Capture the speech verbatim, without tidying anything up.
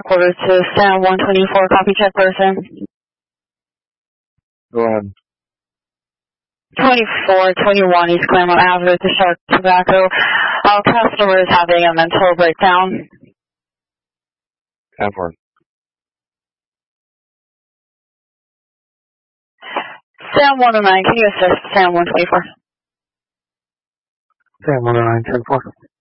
Quarter to Sam one twenty-four, copy check person. Go ahead. twenty-four twenty-one East Claremont Avenue to Shark Tobacco. Our customer is having a mental breakdown. ten four. Sam one oh nine, can you assist Sam one twenty-four? Sam one oh nine, ten four.